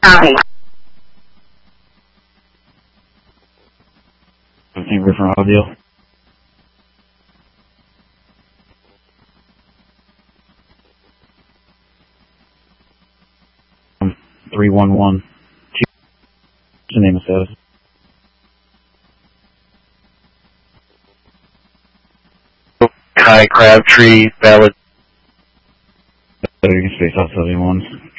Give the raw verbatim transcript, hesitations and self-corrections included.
County. fifteen Griffin Audio. three one one. What's the name of status? Kai Crabtree, valid. You can space out seventy-one.